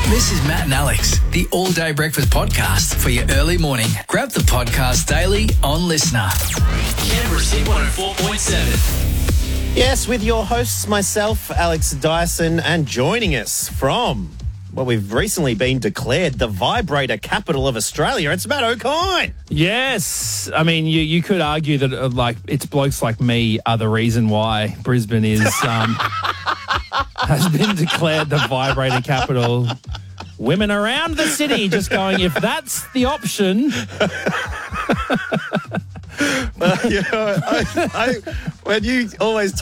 This is Matt and Alex, the All Day Breakfast Podcast for your early morning. Grab the podcast daily on Listener. Canberra's Hit 104.7. Yes, with your hosts, myself, Alex Dyson, and joining us from, well, we've recently been declared the vibrator capital of Australia. It's Matt O'Kine. Yes. I mean, you could argue that, it's blokes like me are the reason why Brisbane is has been declared the vibrator capital. Women around the city just going, if that's the option. When you always